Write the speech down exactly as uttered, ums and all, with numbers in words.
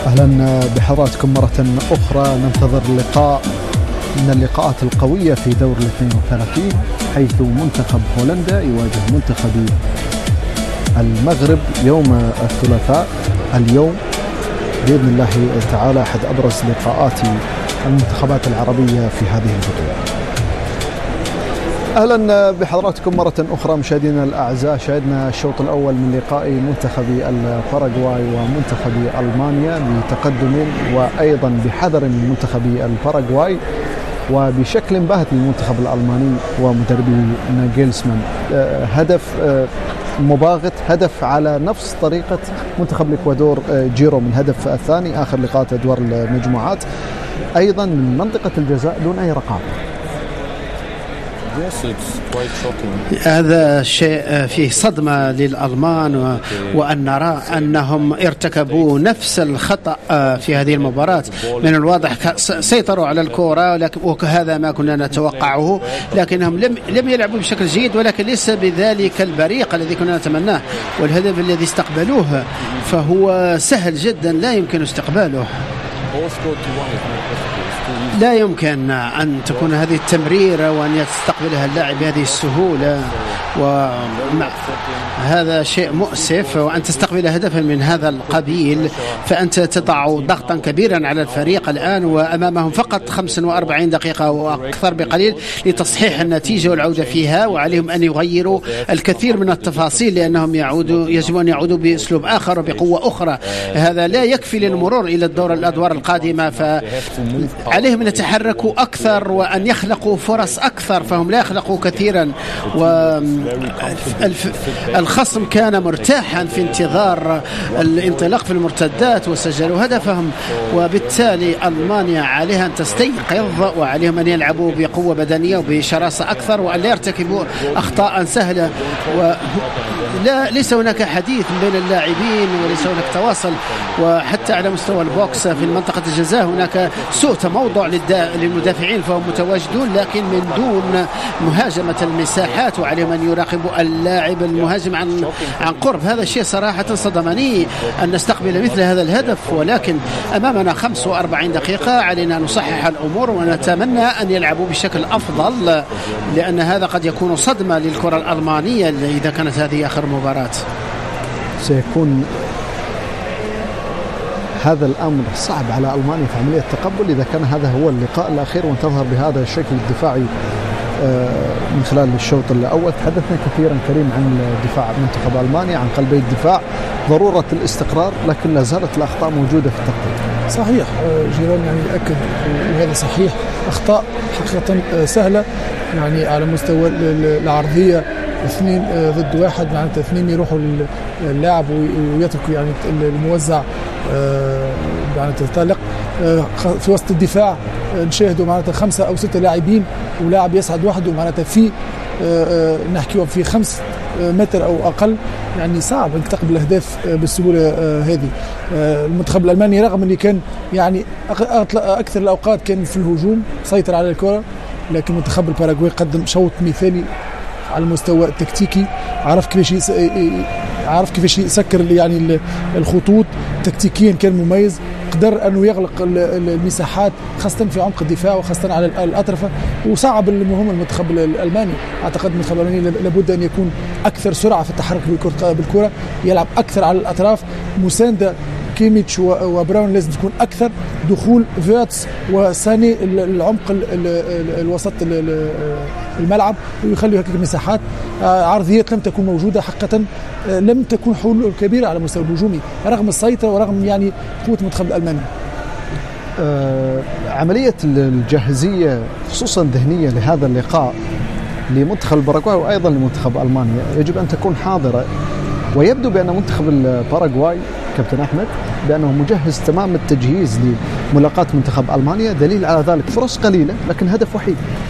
أهلا بحضراتكم مرة أخرى. ننتظر لقاء من اللقاءات القوية في دور الاثنين وثلاثين، حيث منتخب هولندا يواجه منتخب المغرب يوم الثلاثاء اليوم بإذن الله تعالى، أحد أبرز لقاءات المنتخبات العربية في هذه البطولة. أهلا بحضراتكم مرة أخرى مشاهدينا الأعزاء. شاهدنا الشوط الأول من لقاء منتخب الباراغواي ومنتخب ألمانيا بتقدم وأيضا بحذر من منتخب الباراغواي وبشكل باهت للمنتخب الألماني ومدربه ناجلسمان. هدف مباغت، هدف على نفس طريقة منتخب الإكوادور جيرو من هدف الثاني آخر لقاءات أدوار المجموعات، أيضا من منطقة الجزاء دون أي رقابة. هذا شيء فيه صدمة للألمان، وأن نرى أنهم ارتكبوا نفس الخطأ في هذه المباراة. من الواضح سيطروا على الكرة وهذا ما كنا نتوقعه، لكنهم لم لم يلعبوا بشكل جيد، ولكن ليس بذلك البريق الذي كنا نتمناه. والهدف الذي استقبلوه فهو سهل جدا، لا يمكن استقباله. لا يمكن أن تكون هذه التمريرة وأن يستقبلها اللاعب بهذه السهولة، وهذا شيء مؤسف. وأن تستقبل هدفا من هذا القبيل فأنت تضع ضغطا كبيرا على الفريق الآن، وأمامهم فقط خمسة وأربعين دقيقة وأكثر بقليل لتصحيح النتيجة والعودة فيها، وعليهم أن يغيروا الكثير من التفاصيل لأنهم يعودوا يجب أن يعودوا بأسلوب آخر وبقوة أخرى. هذا لا يكفي للمرور إلى الدور الأدوار القادمة، فعليهم أن يتحركوا أكثر وأن يخلقوا فرص أكثر، فهم لا يخلقوا كثيرا. والخصم كان مرتاحا في انتظار الانطلاق في المرتدات وسجلوا هدفهم، وبالتالي ألمانيا عليها أن تستيقظ وعليهم أن يلعبوا بقوة بدنية وبشراسة أكثر وأن لا يرتكبوا أخطاء سهلة. ولا ليس هناك حديث بين اللاعبين وليس هناك تواصل، وحتى على مستوى البوكس في منطقة الجزاء هناك سوء تموضع للمدافعين فهم متواجدون، لكن من دون مهاجمة المساحات، وعليهم أن يراقبوا اللاعب المهاجم عن عن قرب. هذا الشيء صراحة صدمني أن نستقبل مثل هذا الهدف، ولكن أمامنا خمس وأربعين دقيقة، علينا أن نصحح الأمور ونتمنى أن يلعبوا بشكل أفضل، لأن هذا قد يكون صدمة للكرة الألمانية إذا كانت هذه آخر مباراة. سيكون هذا الأمر صعب على ألمانيا في عملية التقبل إذا كان هذا هو اللقاء الأخير وانتظر بهذا الشكل الدفاعي من خلال الشوط الأول. تحدثنا كثيرا كريم عن دفاع منتخب ألمانيا، عن قلبي الدفاع، ضرورة الاستقرار، لكن لا زالت الأخطاء موجودة في التقديم. صحيح جيران، يعني يأكد وهذا صحيح، أخطاء حقيقة سهلة يعني على مستوى العرضية، اثنين ضد واحد، معناتها اثنين يروحوا للاعب ويتركوا يعني الموزع معناتها يتطلق في وسط الدفاع. نشاهدوا معناتها خمسة أو ستة لاعبين ولاعب يسعد وحده معناتها في نحكيوا في خمس متر أو أقل، يعني صعب أن تقبل الأهداف بالسهولة هذه. المنتخب الألماني رغم أنه كان يعني أكثر الأوقات كان في الهجوم سيطر على الكرة، لكن منتخب الباراغواي قدم شوط مثالي على المستوى التكتيكي، عرف كيفاش عرف كيفاش يسكر يعني الخطوط، تكتيكيا كان مميز، قدر أنه يغلق المساحات خاصة في عمق الدفاع وخاصة على الأطرفة، وصعب المهم المنتخب الألماني. أعتقد المنتخب الألماني لابد أن يكون أكثر سرعة في التحرك بالكرة، يلعب أكثر على الأطراف، مساندة كيميتش وبراون لازم تكون أكثر، دخول فيرتس وساني العمق الوسط الملعب ويخلوا هيك المساحات. عرضيات لم تكن موجودة حقيقة، لم تكن حلول كبيرة على المستوى الهجومي رغم السيطرة ورغم يعني قوة المنتخب الألماني. آه عملية الجاهزية خصوصا ذهنية لهذا اللقاء لمنتخب الباراغواي وأيضا لمنتخب ألمانيا يجب أن تكون حاضرة، ويبدو بأن منتخب الباراغواي كابتن أحمد بأنه مجهز تمام التجهيز لملاقاة منتخب ألمانيا. دليل على ذلك فرص قليلة لكن هدف وحيد.